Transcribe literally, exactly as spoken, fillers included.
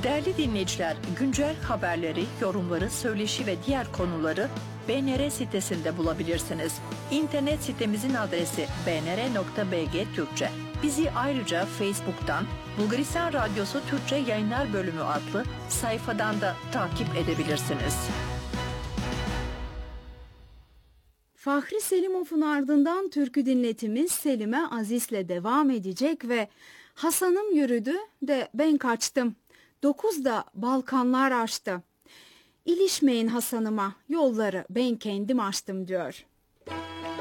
Değerli dinleyiciler, güncel haberleri, yorumları, söyleşi ve diğer konuları B N R sitesinde bulabilirsiniz. İnternet sitemizin adresi b n r nokta b g Türkçe. Bizi ayrıca Facebook'tan Bulgaristan Radyosu Türkçe Yayınlar Bölümü adlı sayfadan da takip edebilirsiniz. Fahri Selimov'un ardından türkü dinletimiz Selime Aziz'le devam edecek ve Hasan'ım yürüdü de ben kaçtım. Dokuzda Balkanlar açtı. İlişmeyin Hasan'ıma, yolları ben kendim açtım diyor.